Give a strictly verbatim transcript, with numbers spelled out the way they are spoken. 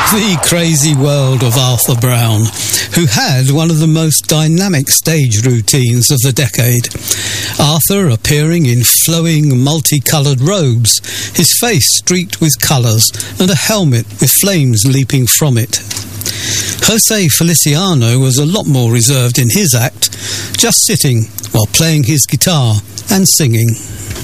The crazy world of Arthur Brown, who had one of the most dynamic stage routines of the decade. Arthur appearing in flowing, multicoloured robes, his face streaked with colours, and a helmet with flames leaping from it. Jose Feliciano was a lot more reserved in his act, just sitting while playing his guitar and singing.